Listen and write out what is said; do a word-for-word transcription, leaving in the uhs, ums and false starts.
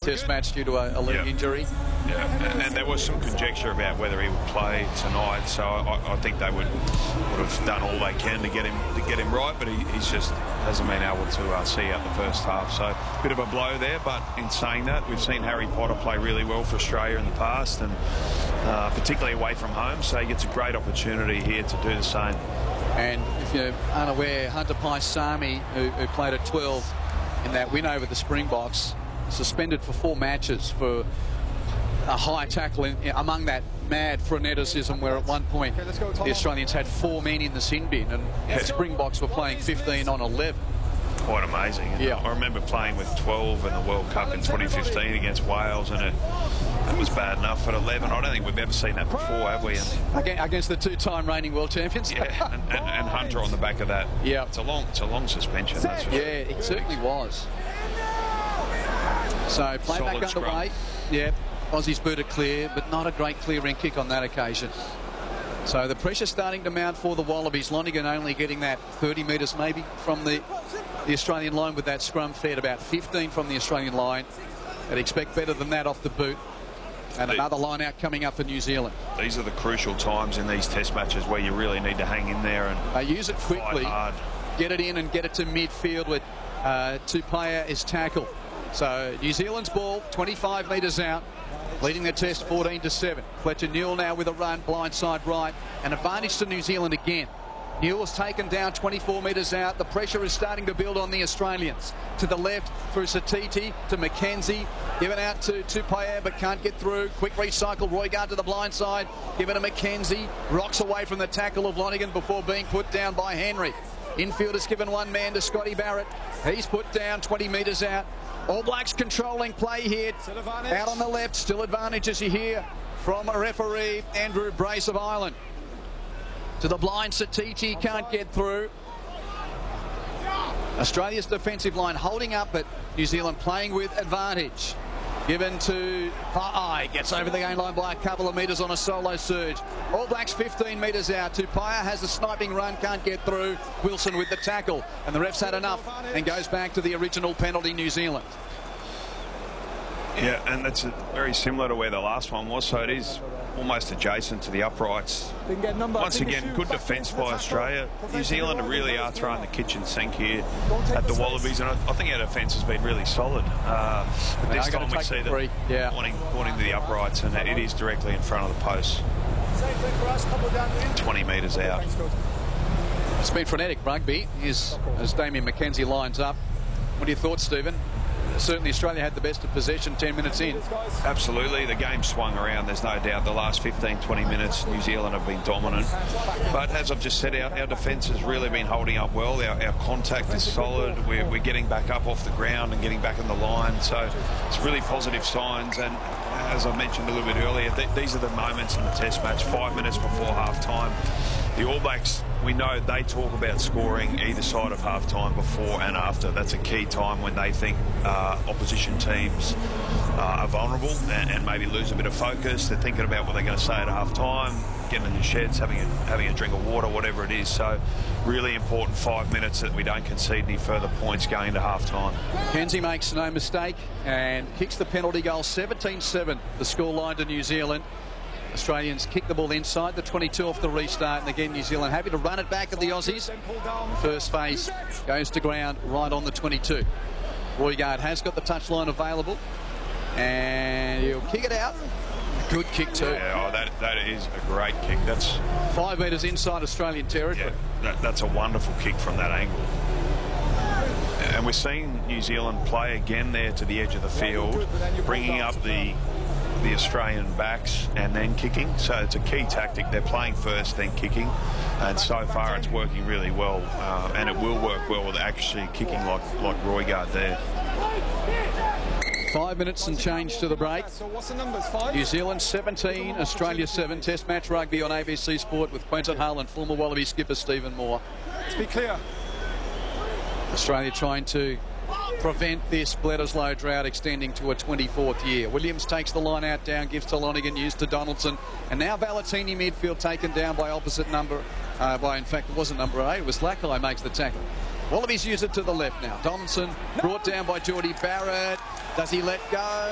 Test match due to a, a leg yeah. injury. Yeah, and, and there was some conjecture about whether he would play tonight, so I, I think they would would have done all they can to get him to get him right, but he he's just hasn't been able to uh, see out the first half. So a bit of a blow there, but in saying that, we've seen Harry Potter play really well for Australia in the past, and uh, particularly away from home, so he gets a great opportunity here to do the same. And if you're unaware, Hunter Paisami, who, who played at twelve in that win over the Springboks, suspended for four matches for a high tackle in, among that mad freneticism where at one point the Australians had four men in the sin bin and the Springboks were playing fifteen on eleven. Quite amazing. Yeah. I remember playing with twelve in the World Cup in twenty fifteen against Wales, and it, it was bad enough at eleven. I don't think we've ever seen that before, have we? And, against the two-time reigning world champions. Yeah, and, and, and Hunter on the back of that. Yeah, it's a long, it's a long suspension. That's for yeah, sure. it certainly was. So play Solid back scrum. underway. Yeah, Aussies booted clear, but not a great clearing kick on that occasion. So the pressure starting to mount for the Wallabies. Lonergan only getting that thirty metres maybe from the, the Australian line with that scrum fed about fifteen from the Australian line. They'd expect better than that off the boot. And another line out coming up for New Zealand. These are the crucial times in these test matches where you really need to hang in there and they use it quickly, hard. Get it in and get it to midfield with uh, Tupaia is tackle. So New Zealand's ball, twenty-five metres out, leading the test fourteen to seven. Fletcher Newell now with a run, blindside right, an advantage to New Zealand again. Newell's taken down twenty-four metres out. The pressure is starting to build on the Australians. To the left through Satiti to McKenzie. Given out to Tupaia but can't get through. Quick recycle. Roigard to the blind side. Given to McKenzie. Rocks away from the tackle of Lonergan before being put down by Henry. Infield has given one man to Scotty Barrett. He's put down twenty metres out. All Blacks controlling play here. Out on the left. Still advantage as you hear from a referee, Andrew Brace of Ireland. To the blind, Satiti can't get through. Australia's defensive line holding up, but New Zealand playing with advantage. Given to Pa'i, gets over the gain line by a couple of metres on a solo surge. All Blacks fifteen metres out. Tupaia has a sniping run, can't get through. Wilson with the tackle, and the ref's had enough and goes back to the original penalty, New Zealand. Yeah, and that's very similar to where the last one was, so it is almost adjacent to the uprights. Once again, good defence by Australia. New Zealand really are throwing the kitchen sink here at the Wallabies, and I, I think our defence has been really solid. Uh, but this time we see them yeah. pointing, pointing to the uprights, and it is directly in front of the post. twenty metres out. It's been frenetic rugby as, as Damien McKenzie lines up. What are your thoughts, Stephen? Certainly Australia had the best of possession ten minutes in. Absolutely, the game swung around, there's no doubt. The last fifteen, twenty minutes New Zealand have been dominant, but as I've just said, our, our defence has really been holding up well. Our, our contact is solid, we're, we're getting back up off the ground and getting back in the line, so it's really positive signs. And as I mentioned a little bit earlier, th these are the moments in the test match, five minutes before half time. The All Blacks, we know they talk about scoring either side of half-time, before and after. That's a key time when they think uh, opposition teams uh, are vulnerable and, and maybe lose a bit of focus. They're thinking about what they're going to say at half-time, getting in the sheds, having a, having a drink of water, whatever it is. So really important five minutes that we don't concede any further points going into half-time. Kenzie makes no mistake and kicks the penalty goal. Seventeen seven, the scoreline to New Zealand. Australians kick the ball inside the twenty-two off the restart, and again New Zealand happy to run it back at the Aussies. First phase goes to ground right on the twenty-two. Roigard has got the touchline available, and he'll kick it out. Good kick too. Yeah, oh, that, that is a great kick. That's five metres inside Australian territory. Yeah, that, that's a wonderful kick from that angle. And we're seeing New Zealand play again there to the edge of the field, bringing up the the Australian backs and then kicking. So it's a key tactic. They're playing first, then kicking. And so far it's working really well. Uh, and it will work well with actually kicking like, like Roigard there. Five minutes and change to the break. New Zealand seventeen, Australia seven. Test match rugby on A B C Sport with Quentin Hull and former Wallaby skipper Stephen Moore. Let's be clear. Australia trying to prevent this Bledisloe drought extending to a twenty-fourth year. Williams takes the line out down, gives to Lonergan, used to Donaldson, and now Valentini midfield taken down by opposite number, uh, by in fact it wasn't number eight, it was Lackeye makes the tackle. Wallabies use it to the left now. Donaldson brought down by Geordie Barrett. Does he let go?